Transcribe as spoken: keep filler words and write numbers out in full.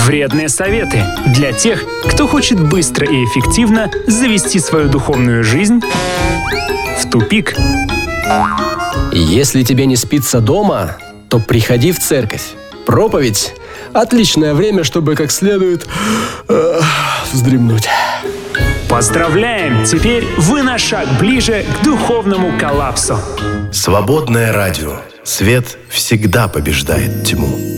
Вредные советы для тех, кто хочет быстро и эффективно завести свою духовную жизнь в тупик. Если тебе не спится дома, то приходи в церковь. Проповедь – отличное время, чтобы как следует э, вздремнуть. Поздравляем! Теперь вы на шаг ближе к духовному коллапсу. Свободное радио. Свет всегда побеждает тьму.